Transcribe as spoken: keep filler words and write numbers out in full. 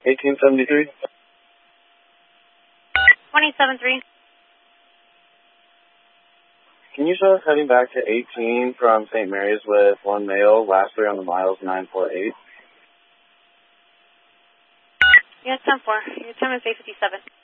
eighteen seventy-three. twenty-seven three. Can you show us heading back to eighteen from Saint Mary's with one male, last three on the miles, nine four eight? Yes, ten four. Your time is eight fifty-seven.